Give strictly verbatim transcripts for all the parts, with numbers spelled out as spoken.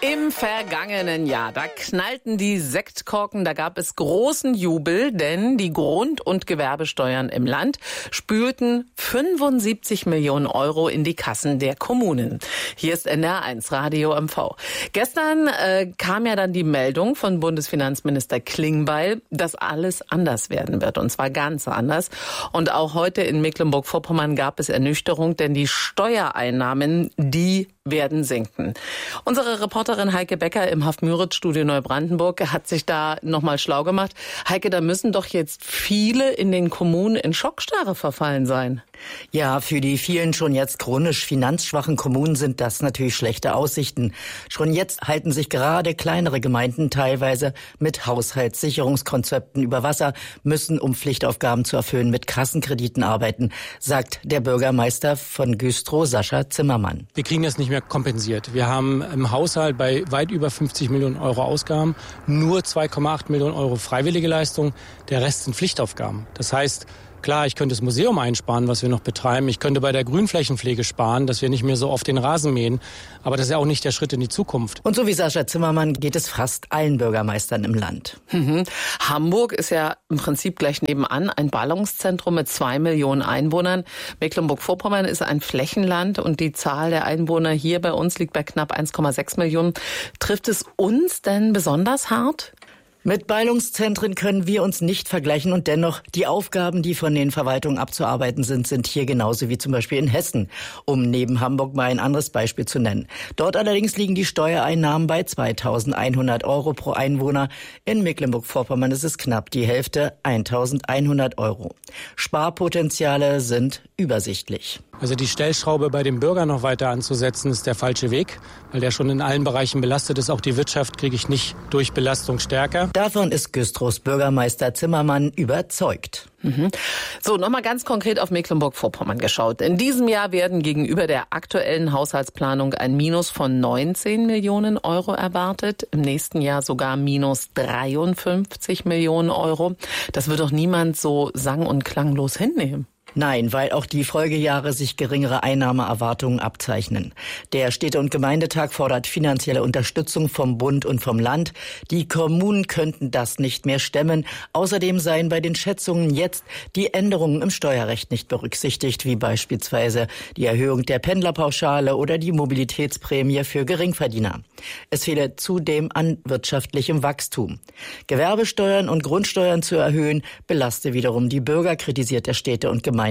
Im vergangenen Jahr, da knallten die Sektkorken, da gab es großen Jubel, denn die Grund- und Gewerbesteuern im Land spülten fünfundsiebzig Millionen Euro in die Kassen der Kommunen. Hier ist N D R eins Radio M V. Gestern äh, kam ja dann die Meldung von Bundesfinanzminister Klingbeil, dass alles anders werden wird, und zwar ganz anders. Und auch heute in Mecklenburg-Vorpommern gab es Ernüchterung, denn die Steuereinnahmen, die werden sinken. Unsere Reporterin Heike Becker im Haff-Müritz-Studio Neubrandenburg hat sich da nochmal schlau gemacht. Heike, da müssen doch jetzt viele in den Kommunen in Schockstarre verfallen sein. Ja, für die vielen schon jetzt chronisch finanzschwachen Kommunen sind das natürlich schlechte Aussichten. Schon jetzt halten sich gerade kleinere Gemeinden teilweise mit Haushaltssicherungskonzepten über Wasser, müssen, um Pflichtaufgaben zu erfüllen, mit Kassenkrediten arbeiten, sagt der Bürgermeister von Güstrow, Sascha Zimmermann. Wir kriegen das nicht mehr kompensiert. Wir haben im Haushalt bei weit über fünfzig Millionen Euro Ausgaben nur zwei Komma acht Millionen Euro freiwillige Leistung. Der Rest sind Pflichtaufgaben. Das heißt, klar, ich könnte das Museum einsparen, was wir noch betreiben. Ich könnte bei der Grünflächenpflege sparen, dass wir nicht mehr so oft den Rasen mähen. Aber das ist ja auch nicht der Schritt in die Zukunft. Und so wie Sascha Zimmermann geht es fast allen Bürgermeistern im Land. Mhm. Hamburg ist ja im Prinzip gleich nebenan ein Ballungszentrum mit zwei Millionen Einwohnern. Mecklenburg-Vorpommern ist ein Flächenland und die Zahl der Einwohner hier bei uns liegt bei knapp eins Komma sechs Millionen. Trifft es uns denn besonders hart? Mit Ballungszentren können wir uns nicht vergleichen und dennoch, die Aufgaben, die von den Verwaltungen abzuarbeiten sind, sind hier genauso wie zum Beispiel in Hessen, um neben Hamburg mal ein anderes Beispiel zu nennen. Dort allerdings liegen die Steuereinnahmen bei zweitausendeinhundert Euro pro Einwohner. In Mecklenburg-Vorpommern ist es knapp die Hälfte, eintausendeinhundert Euro. Sparpotenziale sind übersichtlich. Also die Stellschraube bei dem Bürger noch weiter anzusetzen, ist der falsche Weg, weil der schon in allen Bereichen belastet ist. Auch die Wirtschaft kriege ich nicht durch Belastung stärker. Davon ist Güstrows Bürgermeister Zimmermann überzeugt. Mhm. So, nochmal ganz konkret auf Mecklenburg-Vorpommern geschaut. In diesem Jahr werden gegenüber der aktuellen Haushaltsplanung ein Minus von neunzehn Millionen Euro erwartet. Im nächsten Jahr sogar minus dreiundfünfzig Millionen Euro. Das wird doch niemand so sang- und klanglos hinnehmen. Nein, weil auch die Folgejahre sich geringere Einnahmeerwartungen abzeichnen. Der Städte- und Gemeindetag fordert finanzielle Unterstützung vom Bund und vom Land. Die Kommunen könnten das nicht mehr stemmen. Außerdem seien bei den Schätzungen jetzt die Änderungen im Steuerrecht nicht berücksichtigt, wie beispielsweise die Erhöhung der Pendlerpauschale oder die Mobilitätsprämie für Geringverdiener. Es fehle zudem an wirtschaftlichem Wachstum. Gewerbesteuern und Grundsteuern zu erhöhen, belaste wiederum die Bürger, kritisiert der Städte- und Gemeindetag.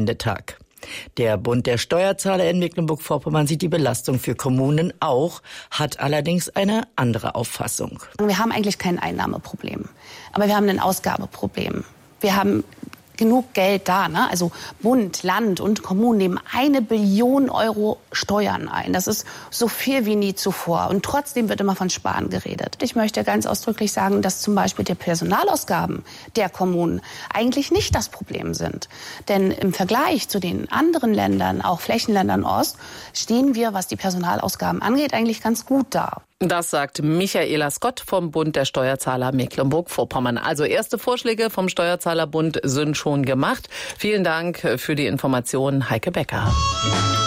Der Bund der Steuerzahler in Mecklenburg-Vorpommern sieht die Belastung für Kommunen auch, hat allerdings eine andere Auffassung. Wir haben eigentlich kein Einnahmeproblem, aber wir haben ein Ausgabeproblem. Wir haben genug Geld da, ne? Also Bund, Land und Kommunen nehmen eine Billion Euro Steuern ein. Das ist so viel wie nie zuvor. Und trotzdem wird immer von Sparen geredet. Ich möchte ganz ausdrücklich sagen, dass zum Beispiel die Personalausgaben der Kommunen eigentlich nicht das Problem sind. Denn im Vergleich zu den anderen Ländern, auch Flächenländern Ost, stehen wir, was die Personalausgaben angeht, eigentlich ganz gut da. Das sagt Michaela Scott vom Bund der Steuerzahler Mecklenburg-Vorpommern. Also erste Vorschläge vom Steuerzahlerbund sind schon gemacht. Vielen Dank für die Information, Heike Becker.